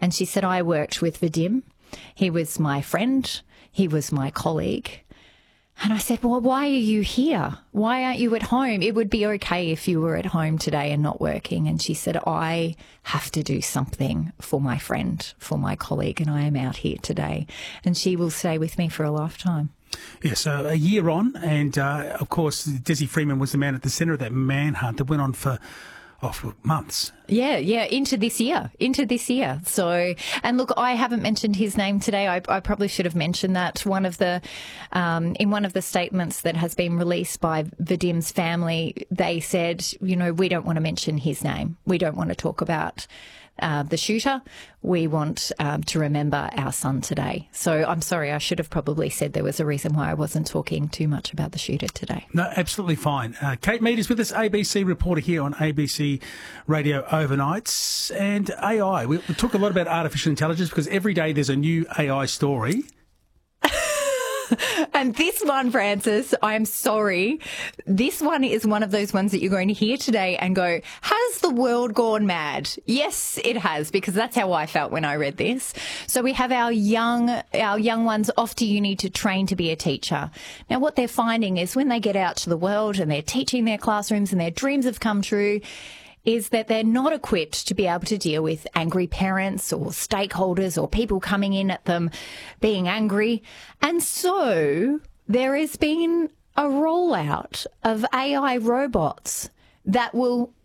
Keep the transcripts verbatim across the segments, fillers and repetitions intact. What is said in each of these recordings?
And she said, I worked with Vadim. He was my friend. He was my colleague. And I said, well, why are you here? Why aren't you at home? It would be okay if you were at home today and not working. And she said, I have to do something for my friend, for my colleague, and I am out here today. And she will stay with me for a lifetime. Yeah, so a year on, and uh, of course, Desi Freeman was the man at the centre of that manhunt that went on for Oh, for months. Yeah, yeah, into this year, into this year. So, and look, I haven't mentioned his name today. I, I probably should have mentioned that. One of the, um, in one of the statements that has been released by Vadim's family, they said, you know, we don't want to mention his name. We don't want to talk about uh, the shooter. We want um, to remember our son today. So I'm sorry, I should have probably said there was a reason why I wasn't talking too much about the shooter today. No, absolutely fine. Uh, Kate Mead is with us, A B C reporter here on A B C Radio Overnights. And A I, we, we talk a lot about artificial intelligence because every day there's a new A I story. And this one, Francis, I'm sorry. This one is one of those ones that you're going to hear today and go, has the world gone mad? Yes, it has, because that's how I felt when I read this. So we have our young, our young ones off to uni to train to be a teacher. Now, what they're finding is when they get out to the world and they're teaching their classrooms and their dreams have come true, is that they're not equipped to be able to deal with angry parents or stakeholders or people coming in at them being angry. And so there has been a rollout of A I robots that will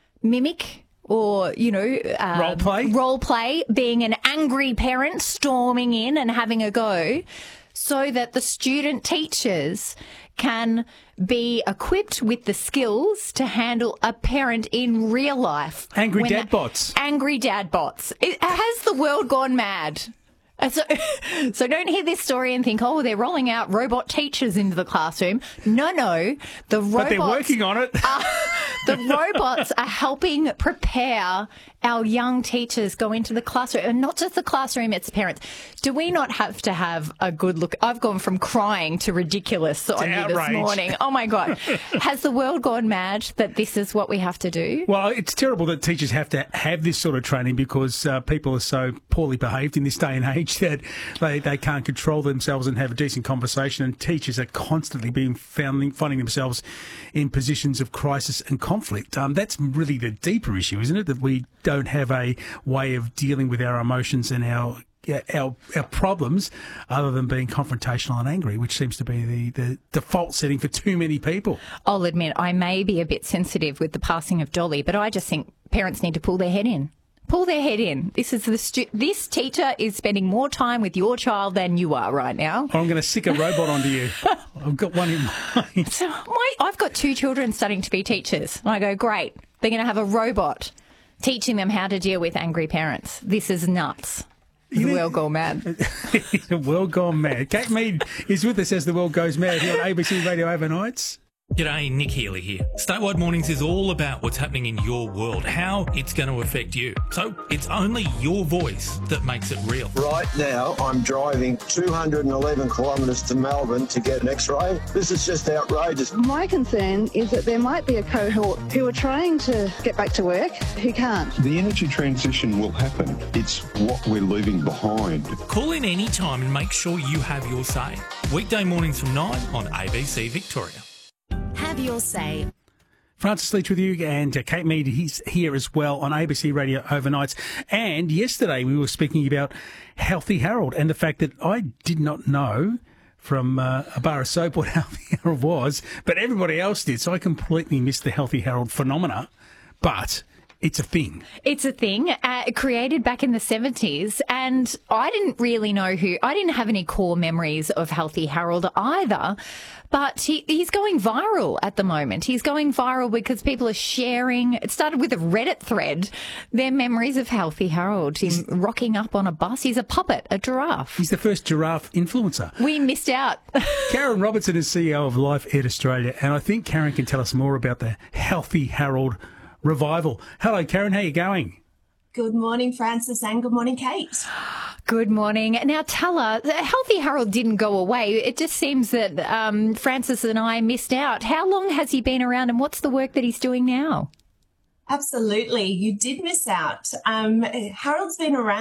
mimic or, you know, uh, role play, role play being an angry parent storming in and having a go, so that the student teachers can be equipped with the skills to handle a parent in real life. Angry dad bots. Angry dad bots. It, has the world gone mad? So, so don't hear this story and think, oh, they're rolling out robot teachers into the classroom. No, no. The robots but they're working on it. Are, the robots are helping prepare our young teachers go into the classroom. And not just the classroom, it's the parents. Do we not have to have a good look? I've gone from crying to ridiculous on you this morning. Oh, my God. Has the world gone mad that this is what we have to do? Well, it's terrible that teachers have to have this sort of training because uh, people are so poorly behaved in this day and age that they, they can't control themselves and have a decent conversation, and teachers are constantly being found, finding themselves in positions of crisis and conflict. Um, that's really the deeper issue, isn't it? That we don't have a way of dealing with our emotions and our our, our problems other than being confrontational and angry, which seems to be the, the default setting for too many people. I'll admit I may be a bit sensitive with the passing of Dolly, but I just think parents need to pull their head in. Pull their head in. This is the stu- this teacher is spending more time with your child than you are right now. I'm going to stick a robot onto you. I've got one in mind. So my, I've got two children studying to be teachers. And I go, great. They're going to have a robot teaching them how to deal with angry parents. This is nuts. The world gone mad. The world gone mad. Kate Mead is with us as the world goes mad here on A B C Radio Overnights. G'day, Nick Healy here. Statewide Mornings is all about what's happening in your world, how it's going to affect you. So it's only your voice that makes it real. Right now, I'm driving two hundred eleven kilometres to Melbourne to get an X-ray. This is just outrageous. My concern is that there might be a cohort who are trying to get back to work who can't. The energy transition will happen. It's what we're leaving behind. Call in any time and make sure you have your say. Weekday mornings from nine on A B C Victoria. Have your say. Francis Leach with you, and uh, Kate Mead is here as well on A B C Radio Overnights. And yesterday we were speaking about Healthy Harold and the fact that I did not know from uh, a bar of soap what Healthy Harold was, but everybody else did. So I completely missed the Healthy Harold phenomena. But it's a thing. It's a thing uh, created back in the seventies, and I didn't really know who, I didn't have any core memories of Healthy Harold either, but he, he's going viral at the moment. He's going viral because people are sharing, it started with a Reddit thread, their memories of Healthy Harold, him rocking up on a bus. He's a puppet, a giraffe. He's the first giraffe influencer. We missed out. Karen Robertson is C E O of Life Ed Australia, and I think Karen can tell us more about the Healthy Harold revival. Hello, Karen. How are you going? Good morning, Francis, and good morning, Kate. Good morning. Now, tell her, Healthy Harold didn't go away. It just seems that um, Francis and I missed out. How long has he been around, and what's the work that he's doing now? Absolutely. You did miss out. Um, Harold's been around